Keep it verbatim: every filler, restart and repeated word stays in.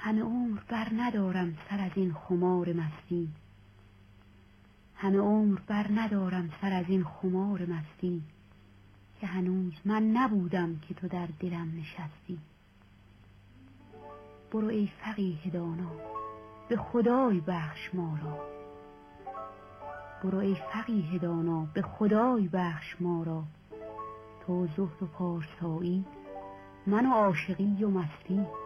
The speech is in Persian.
همه عمر بر ندارم سر از این خمار مستی، همه عمر بر ندارم سر از این خمار مستی، که هنوز من نبودم که تو در دلم نشستی. برو ای فقیه دانا به خدای بخش ما را، برو ای فقیه دانا به خدای بخش ما را. تو زهد و پارسایی، من و عاشقی و مستی.